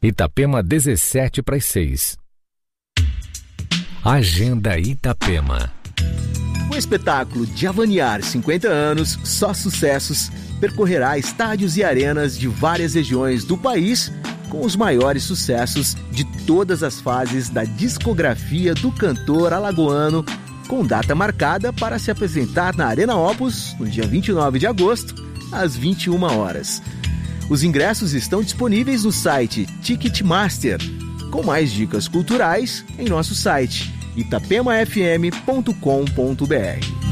Itapema 17:06. Agenda Itapema. O espetáculo Javaniar 50 anos, só sucessos, percorrerá estádios e arenas de várias regiões do país com os maiores sucessos de todas as fases da discografia do cantor alagoano, com data marcada para se apresentar na Arena Opus no dia 29 de agosto, às 21 horas. Os ingressos estão disponíveis no site Ticketmaster, com mais dicas culturais em nosso site itapemafm.com.br.